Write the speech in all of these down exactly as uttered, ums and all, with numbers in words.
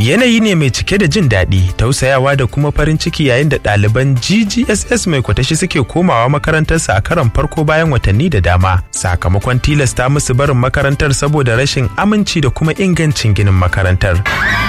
Yanayi ne mai cike da jin daɗi, tausayawa da kuma farin ciki yayin da ɗaliban G G S S mai kwatashi suke komawa makarantarsa a karon farko bayan watanni da dama, sakamakon tilasta musu barin makarantar saboda rashin aminci da kuma ingancin ginin makarantar.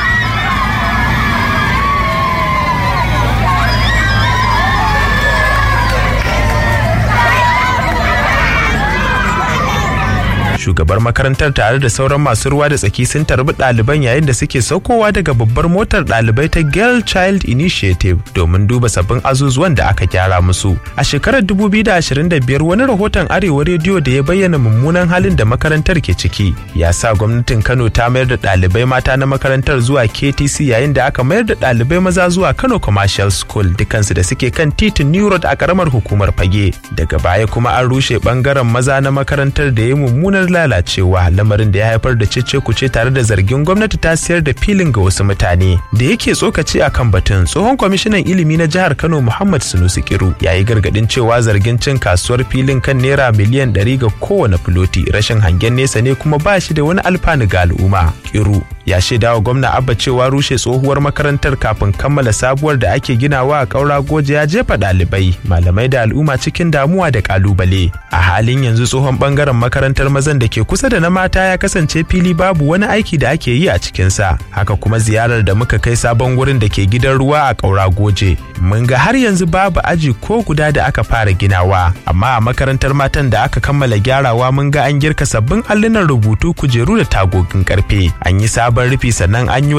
Shugabar makarantar tare da sauran masu ruwa da tsaki sun tarbi ɗaliban yayin da suke saukowa daga babbar motar ɗalibai ta Girl Child Initiative domin duba sabbin azuzuwan da aka gyara musu. A shekarar dubu biyu da ashirin da biyar wani rahoton Arewa Rediyo da ya bayyana mummunan halin da makarantar ke ciki ya sa gwamnatin Kano ta mayar da ɗalibai mata na makarantar zuwa K T C yayin da aka mayar da ɗalibai maza zuwa Kano Commercial School dukansu da suke kan titin New Road a ƙaramar hukumar Fage. Daga baya kuma an rushe ɓangaren maza na makarantar da ya mummunar lalacewa, lamarin da ya haifar da cece-kuce tare da zargin gwamnati ta siyar da filin ga wasu mutane. Da yake tsokaci akan batun, tsohon kwamishinan ilimi na jihar Kano Muhammad Sunusi Kiru ya yi gargadin cewa zargin cin kasuwar filin kan naira miliyan ɗari ga kowane filoti rashin hangen nesa ne kuma ba shi da wani alfanu ga al'umma. Kiru ya shaida wa gwamna Abba cewa rushe tsohuwar makarantar kafin kammala sabuwar da ake ginawa a Kaura Goje ya jefa ɗalibai, malamai da al'umma cikin damuwa da kalubale. A halin yanzu tsohon bangaren makarantar mazan da ke kusa da na mata ya kasance fili babu wani aiki da ake yi a cikinsa. Haka kuma ziyarar da muka kai sabon wurin da ke gidan ruwa a Kaura Goje, mun ga har yanzu babu aji ko guda da aka fara ginawa, amma a makarantar matan da aka kammala gyarawa mun ga an girka sabbin allunan rubutu, kujeru da tagogin karfe. An yi sabon rufi sannan an yi